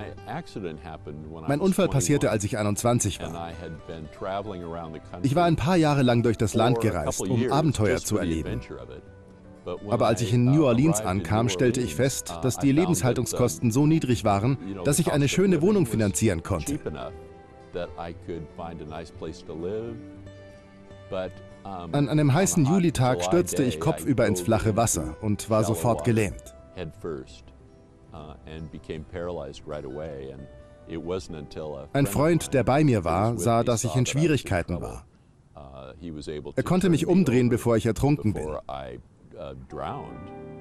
Mein Unfall passierte, als ich 21 war. Ich war ein paar Jahre lang durch das Land gereist, um Abenteuer zu erleben. Aber als ich in New Orleans ankam, stellte ich fest, dass die Lebenshaltungskosten so niedrig waren, dass ich eine schöne Wohnung finanzieren konnte. An einem heißen Julitag stürzte ich kopfüber ins flache Wasser und war sofort gelähmt. Ein Freund, der bei mir war, sah, dass ich in Schwierigkeiten war. Er konnte mich umdrehen, bevor ich ertrunken bin.